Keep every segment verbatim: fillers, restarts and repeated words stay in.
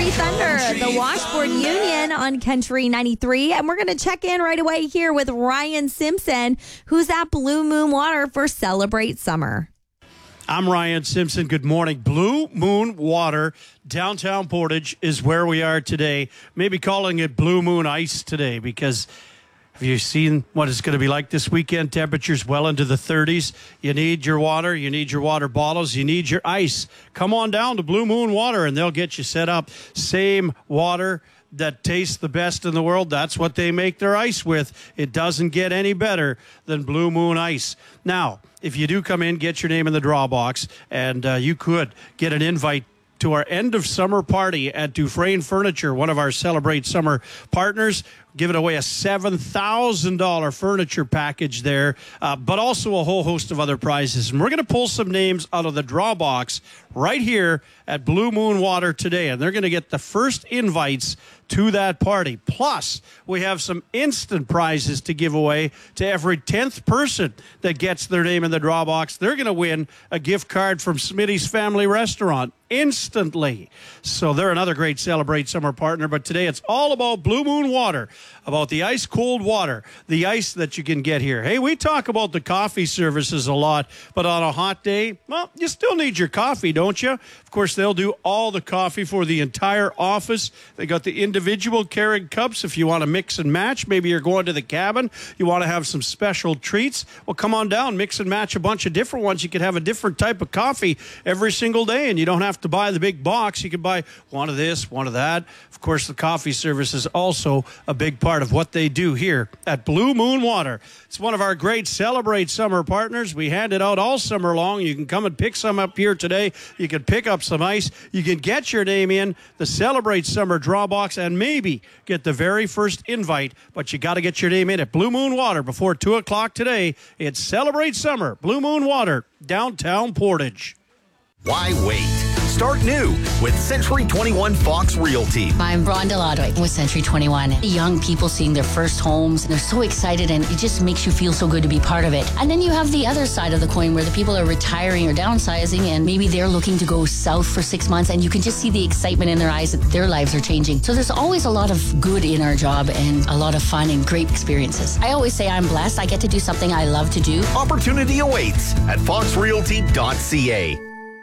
Country Thunder, the Washboard Union on Country ninety-three. And we're going to check in right away here with Ryan Simpson, who's at Blue Moon Water for Celebrate Summer. I'm Ryan Simpson. Good morning. Blue Moon Water, downtown Portage is where we are today. Maybe calling it Blue Moon Ice today because have you seen what it's going to be like this weekend? Temperatures well into the thirties. You need your water. You need your water bottles. You need your ice. Come on down to Blue Moon Water, and they'll get you set up. Same water that tastes the best in the world. That's what they make their ice with. It doesn't get any better than Blue Moon Ice. Now, if you do come in, get your name in the draw box, and uh, you could get an invite to our end of summer party at Dufresne Furniture, one of our Celebrate Summer partners. Giving away a seven thousand dollars furniture package there, uh, but also a whole host of other prizes. And we're going to pull some names out of the draw box right here at Blue Moon Water today. And they're going to get the first invites to that party. Plus, we have some instant prizes to give away to every tenth person that gets their name in the draw box. They're going to win a gift card from Smitty's Family Restaurant instantly. So they're another great Celebrate Summer partner. But today it's all about Blue Moon Water, about the ice cold water, the ice that you can get here. Hey, we talk about the coffee services a lot, but on a hot day, well, you still need your coffee, don't you? Of course, they'll do all the coffee for the entire office. They got the individual Keurig cups if you want to mix and match. Maybe you're going to the cabin, you want to have some special treats. Well, come on down, mix and match a bunch of different ones. You could have a different type of coffee every single day, and you don't have to buy the big box. You can buy one of this, one of that. Of course, the coffee service is also a big part of what they do here at Blue Moon Water. It's one of our great Celebrate Summer partners. We hand it out all summer long. You can come and pick some up here today. You can pick up some ice. You can get your name in the Celebrate Summer draw box and maybe get the very first invite, but you got to get your name in at Blue Moon Water before two o'clock today. It's Celebrate Summer, Blue Moon Water, downtown Portage. Why wait? Start new with Century twenty-one Fox Realty. I'm Rhonda Lodwick with Century twenty-one. Young people seeing their first homes, and they're so excited, and it just makes you feel so good to be part of it. And then you have the other side of the coin where the people are retiring or downsizing, and maybe they're looking to go south for six months, and you can just see the excitement in their eyes that their lives are changing. So there's always a lot of good in our job and a lot of fun and great experiences. I always say I'm blessed. I get to do something I love to do. Opportunity awaits at fox realty dot c a.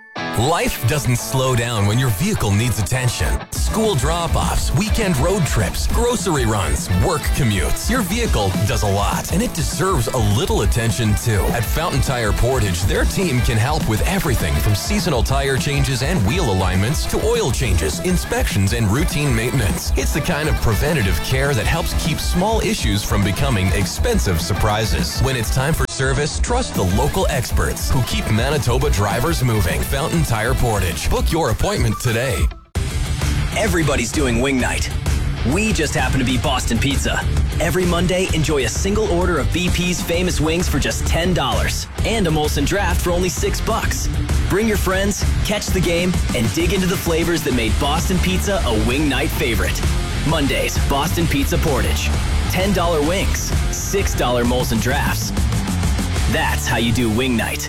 Life doesn't slow down when your vehicle needs attention. School drop-offs, weekend road trips, grocery runs, work commutes. Your vehicle does a lot, and it deserves a little attention too. At Fountain Tire Portage, their team can help with everything from seasonal tire changes and wheel alignments to oil changes, inspections, and routine maintenance. It's the kind of preventative care that helps keep small issues from becoming expensive surprises. When it's time for service, trust the local experts who keep Manitoba drivers moving. Fountain Tire Portage. Book your appointment today. Everybody's doing wing night. We just happen to be Boston Pizza. Every Monday, enjoy a single order of B P's famous wings for just ten dollars and a Molson Draft for only six bucks. Bring your friends, catch the game, and dig into the flavors that made Boston Pizza a wing night favorite. Mondays, Boston Pizza Portage. ten dollars wings, six dollars Molson Drafts. That's how you do wing night.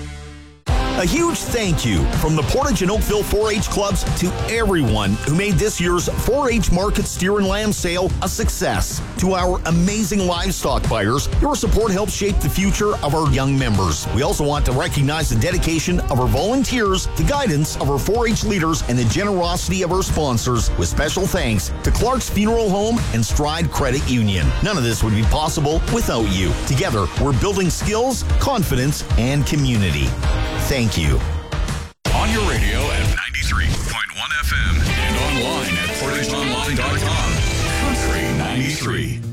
A huge thank you from the Portage and Oakville four H clubs to everyone who made this year's four H Market Steer and Lamb Sale a success. To our amazing livestock buyers, your support helps shape the future of our young members. We also want to recognize the dedication of our volunteers, the guidance of our four H leaders, and the generosity of our sponsors, with special thanks to Clark's Funeral Home and Stride Credit Union. None of this would be possible without you. Together, we're building skills, confidence, and community. Thank you. On your radio at ninety-three point one F M and online at portage online dot com. Country ninety-three.